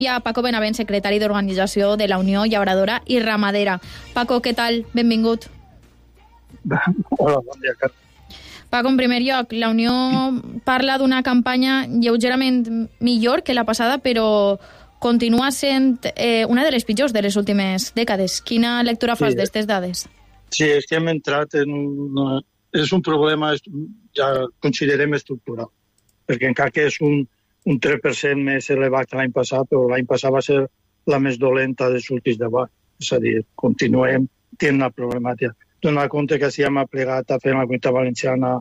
a Paco Benavent, secretari d'Organització de la Unió Llauradora i Ramadera. Paco, què tal? Benvingut. Hola, bon dia, Carme. Paco, en primer lloc, la Unió parla d'una campanya lleugerament millor que la passada, però continua sent una de les pitjors de les últimes dècades. Quina lectura fas d'aquestes dades? Sí, és que hem entrat en un... És un problema, ja considerem estructural, perquè encara que és un 3% més elevat que l'any passat, però l'any passat va ser la més dolenta dels últims 10 anys. És a dir, continuem tenint una problemàtica. Donar compte que si hem plegat a fer la Comunitat Valenciana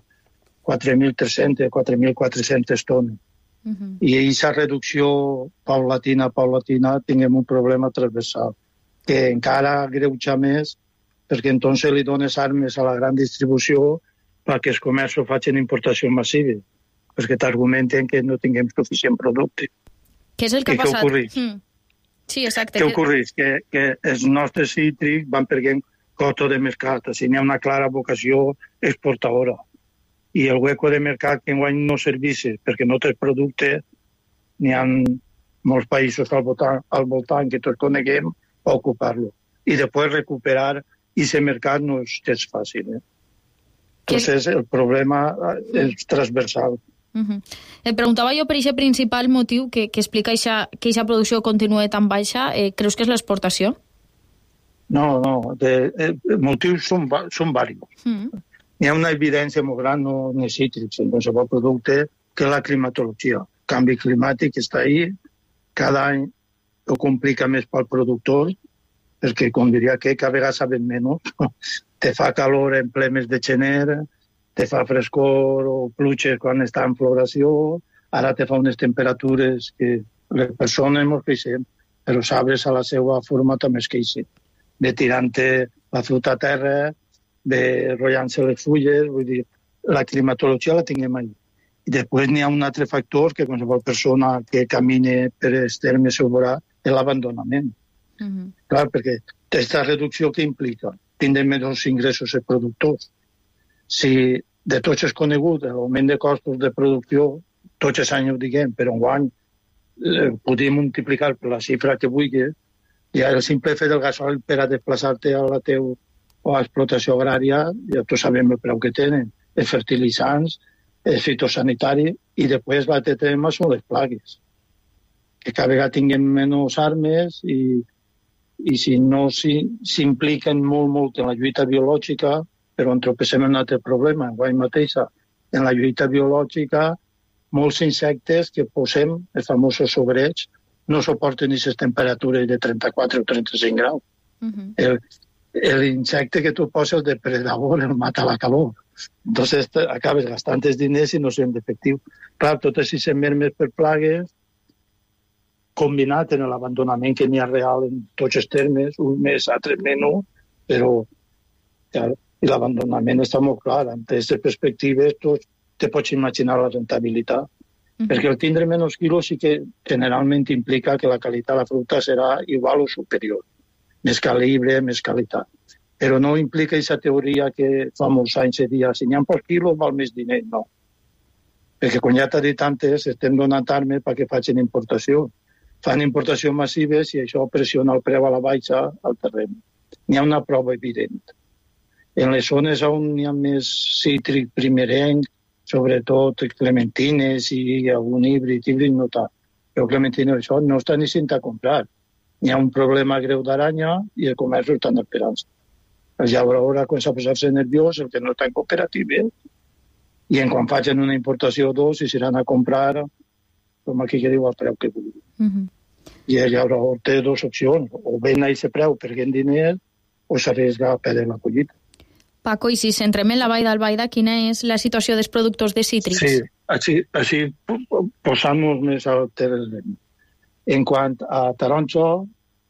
4.300, 4.400 tones. I aquesta reducció paulatina, tinguem un problema transversal, que encara greuja més, perquè entonces li dones armes a la gran distribució perquè els comerços facin importació massiva, perquè t'argumenten que no tinguem suficient producte. Què és el que ha passat? Què ocorreix? Sí, exacte. Què ocorreix? Que els nostres cítrics van perdent cota de mercat, així n'hi ha una clara vocació exportadora. I el hueco de mercat que enguany no serveix perquè no té producte, n'hi ha molts països al voltant que tots coneguem a ocupar-lo. I després recuperar aquest mercat no és gens fàcil. Entonces el problema és transversal. Et preguntava jo per aquest principal motiu que explica que aquesta producció continua tan baixa. Creus que és l'exportació? No. Els motius són diversos. Hi ha una evidència molt gran, no en els cítrics, en qualsevol producte, que és la climatologia. El canvi climàtic està ahí, cada any ho complica més pel productor, perquè, com diria que a vegades saben menys, te fa calor en ple mes de gener, te fa frescor o pluges quan està en floració, ara te fa unes temperatures que les persones ens queixem, però els arbres a la seva forma també es queixen, de tirant-te la fruita a terra, de rotllant-se les fulles, vull dir, la climatologia la tinguem allà. I després n'hi ha un altre factor que qualsevol persona que camine per els termes ho veurà, és l'abandonament. Clar, perquè aquesta reducció que implica tindre menys ingressos als productors. Si de tots és conegut l'augment de costos de producció, tots els anys ho diguem, però enguany podem multiplicar per la xifra que vulguis, i el simple fet del gasoil per a desplaçar-te a la teva explotació agrària, ja tots sabem el preu que tenen, els fertilitzants, els fitosanitaris, i després l'altre tema són les plagues. Que cada vegada tinguem menys armes i si no s'impliquen molt en la lluita biològica, però en tropecem en un altre problema. Enguany mateixa, en la lluita biològica, molts insectes que posem, els famosos sobrets, no suporten aquestes temperatures de 34 o 35 graus. L'insecte que tu poses, el depredador, el mata la calor. Entonces acabes gastant els diners i no són efectius. Clar, totes aquestes mermes per plagues, combinat en l'abandonament que n'hi ha real en tots els termes, un més, altres menys, però l'abandonament està molt clar. En aquestes perspectives te pots imaginar la rentabilitat. Perquè el tindre menys quilos sí que generalment implica que la qualitat de la fruita serà igual o superior. Més calibre, més qualitat. Però no implica aquesta teoria que fa molts anys se dia, si n'hi ha pocs quilos val més diner, no. Perquè quan ja t'ha dit antes, estem donant armes perquè facin importació. Fan importació massives i això pressiona el preu a la baixa al terreny. N'hi ha una prova evident. En les zones on hi ha més cítric primerenc, sobretot clementines i algun híbrid no tant. Però clementines això no està ni sent a comprar. Hi ha un problema greu d'aranya i el comerç estan esperant. Els llauradors quan s'ha posat-se nerviós, el que no està en cooperativa, i quan facin una importació o dos, i seran a comprar, com aquí que diu, el preu que vulgui. I el llaurador té dues opcions, o ven a aquest preu perquè en diners, o s'arriesga a perdre la collita. Paco, i si centrem en la Vall d'Albaida, quina és la situació dels productors de cítrics? Sí, així posant-nos més al terreny. En quant a taronja,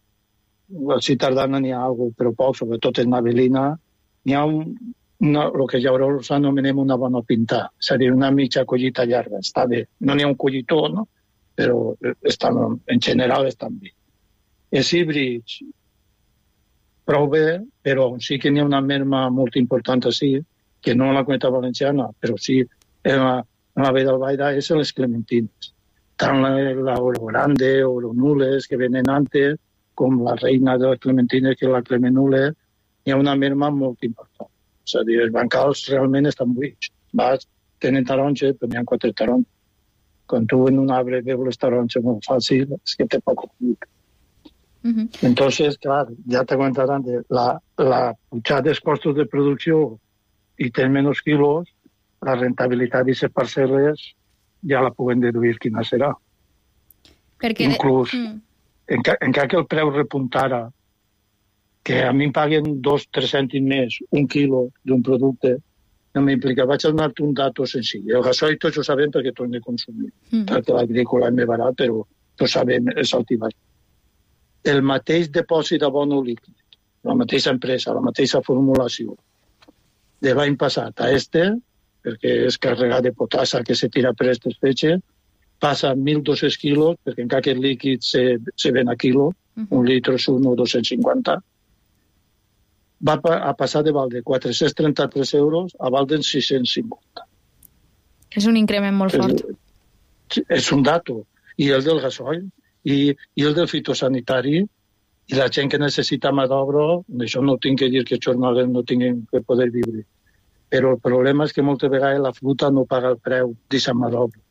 si tardana n'hi ha alguna però poc, sobretot en Navelina, n'hi ha el que llauradors anomenem una bona pintar, és a dir, una mitja collita llarga, està bé. No n'hi ha un collitó, no? Però en general estan bé. Els híbrids, prou bé, però sí que n'hi ha una merma molt important així, que no en la Comunitat Valenciana, però sí en la Vall d'Albaida, és les clementines. tant la Oro Grande, Oro Nules, que venen antes, com la reina de les clementines, que és la Clemenule, hi ha una merma molt important. És a dir, els bancals realment estan buits. Tenen taronges, però n'hi ha 4 taronges. Quan tu en un arbre veus les taronges molt fàcil, és que té poc públic. Entonces, clar, ja te comentaran, la pujada dels costos de producció i tens menys quilos, la rentabilitat d'aquestes parcel·les ja la puguem deduir quina serà. Inclús, encara que el preu repuntara, que a mi em paguen 2-3 cèntims més un quilo d'un producte, no m'implica. Vaig a donar-te un dato senzill. El gasoil tots ho sabem perquè tots de consumir. Perquè l'agrícola és més barat, però tots sabem és alt i baix. El mateix depòsit d'abono líquid, la mateixa empresa, la mateixa formulació, de l'any passat a perquè és carregat de potassa que se tira per aquestes fetges, passa 1.200 quilos, perquè encara que el líquid se ven a quilo, un litre és 1 o 250, va a passar de valdre 433 euros a valdre 650. És un increment molt fort. És un dato. I el del gasoil, i el del fitosanitari, i la gent que necessita mà d'obra, això no tinc que dir que els jornalers no tinguin que poder viure. Però el problema és que moltes vegades la fruita no paga el preu d'aquesta mà d'obra.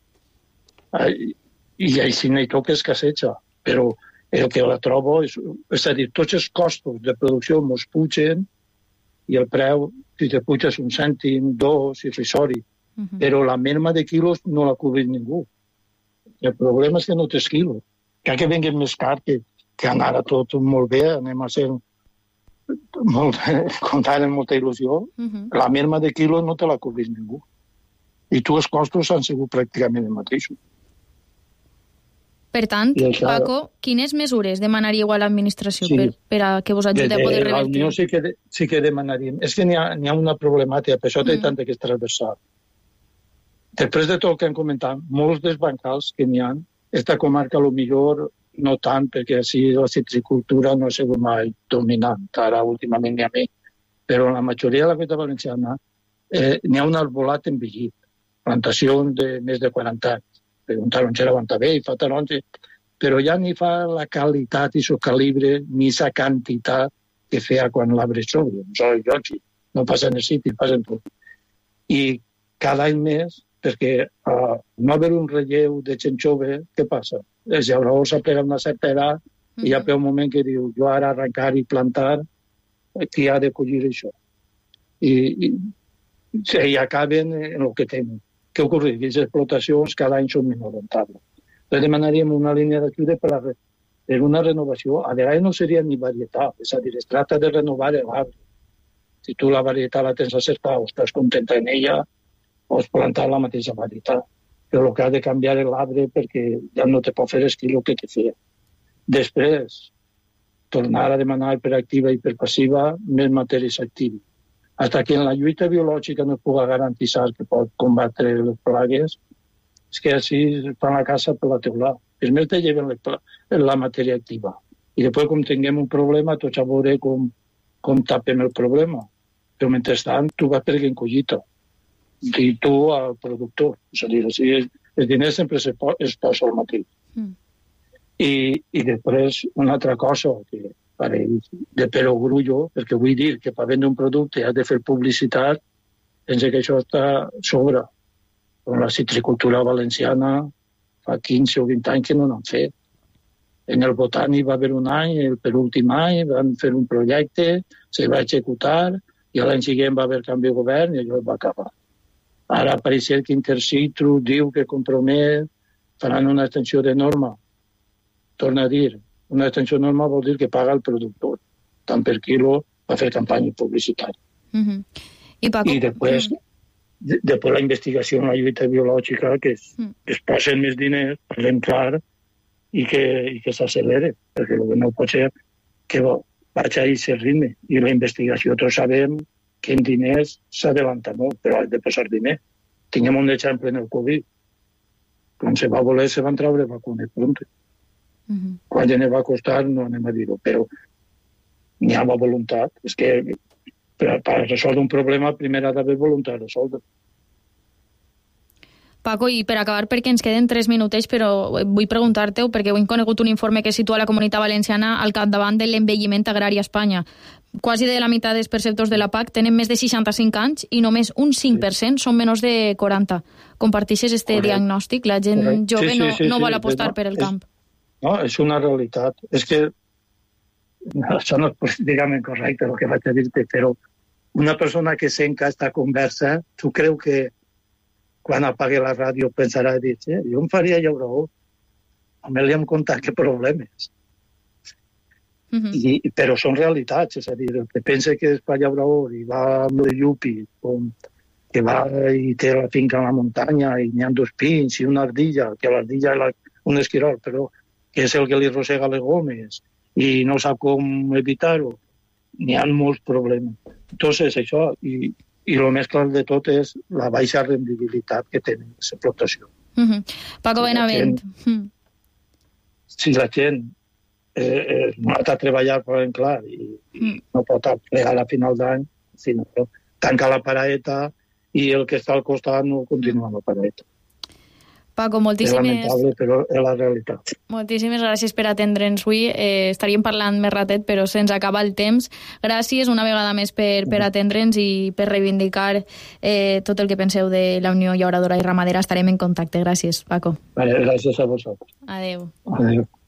I així n'hi toca escasseja. Però el que la trobo és a dir, tots els costos de producció mos pugen i el preu, si te puges 1 cèntim, 2, irrisori. Però la merma de quilos no la cobreix ningú. El problema és que no tens quilos. Que venguen més car, que anara tot molt bé, anem a ser comptant amb molta il·lusió, la merma de quilos no te la cobreix ningú. I tu els costos han sigut pràcticament els mateixos. Per tant, Paco, quines mesures demanaríeu a l'administració per a que vos ajudi a poder revertir? Sí que demanaríem. És que n'hi ha una problemàtica, per això té tant que és transversal. Després de tot el que hem comentat, molts dels bancals que n'hi ha, esta comarca, millor no tant, perquè així la citricultura no ha sigut mai dominant, ara últimament n'hi ha més, però en la majoria de la Comunitat Valenciana n'hi ha un arbolat envellit, plantacions de més de 40 anys. Un taronger aguanta bé i fa taronges, però ja ni fa la qualitat i el calibre ni la quantitat que feia quan l'arbre és jove. No passa en el sitio, passa en tot. I cada any més, perquè no haver un relleu de gent jove, què passa? Els llauradors s'apleguen una certa edat i hi ha un moment que diu, jo ara arrencar i plantar, qui ha de collir això? I acaben en el que tenen. Què ocorre? Que les explotacions cada any són menys rentables. Entonces demanaríem una línia d'ajuda per una renovació. A vegades no seria ni varietat, és a dir, es tracta de renovar l'arbre. Si tu la varietat la tens acertada o estàs contenta en ella, pots plantar la mateixa varietat. Però el que has de canviar és l'arbre perquè ja no te pot fer l'estil que te feia. Després, tornar a demanar per activa i per passiva més matèries actives. Hasta que en la lluita biològica no es pugui garantir que pot combatre les plagues, és que així fan la casa per la teulada. Primer te lleven la matèria activa. I després, com tinguem un problema, tots a veure com tapem el problema. Però mentrestant, tu vas perdent collita. I tu al productor. És a dir, els diners sempre es posa al matí. I després, una altra cosa que de perogrullo, perquè vull dir que per vendre un producte has de fer publicitat, penso que això està sobre. Però la citricultura valenciana fa 15 o 20 anys que no n'han fet. En el botànic va haver un any, el penúltim any van fer un projecte, se va executar, i l'any següent va haver canvi de govern i allò va acabar. Ara pareix que Intercitru diu que compromet, faran una extensió de norma. Torna a dir, una extensió norma vol dir que paga el productor, tant per quilo per fer campanya publicitària. I després la investigació en la lluita biològica, que es posen més diners, parlem clar, i que s'accelere, perquè el que no pot ser que vaig a aquest ritme. I la investigació, tots sabem que en diners s'adavanta molt, però has de posar diners. Tinguem un exemple en el Covid. Quan se va voler, se van treure vacunes prontes. Quan ja ne va costar, no anem a dir-ho, però n'hi ha voluntat. És que per resoldre un problema, primer ha d'haver voluntat de resoldre. Paco, i per acabar, perquè ens queden 3 minutets, però vull preguntar-te-ho, perquè hem conegut un informe que situa la Comunitat Valenciana al capdavant de l'envelliment agrari a Espanya. Quasi de la meitat dels perceptors de la PAC tenen més de 65 anys i només un 5% són menors de 40. Comparteixes este diagnòstic? La gent jove no vol apostar per el camp. No, és una realitat. És que això no és políticament correcte el que vaig a dir-te, però una persona que sent aquesta conversa, tu creu que quan apagui la ràdio pensarà dir, jo em faria llauraó, a mi li hem contat que problemes. Però són realitats, és a dir, el que pensa que és per llauraó i va amb el llupi, que va i té la finca a la muntanya i n'hi ha 2 pins i una ardilla, que l'ardilla és un esquirol, però que és el que li rosega les gomes i no sap com evitar-ho, n'hi ha molts problemes. Entonces, això, i el més clar de tot és la baixa rendibilitat que tenen l'explotació. Paco Benavent. Si la gent no ha de treballar, ben clar, i no pot plegar a final d'any, sinó que tanca la paraeta i el que està al costat no continua la paraeta. Paco, moltíssimes... És lamentable, però és la realitat. Moltíssimes gràcies per atendre'ns avui. Estaríem parlant més ratet, però se'ns acaba el temps. Gràcies una vegada més per atendre'ns i per reivindicar tot el que penseu de la Unió Llauradora i Ramadera. Estarem en contacte. Gràcies, Paco. Gràcies a vosaltres. Adéu. Adéu.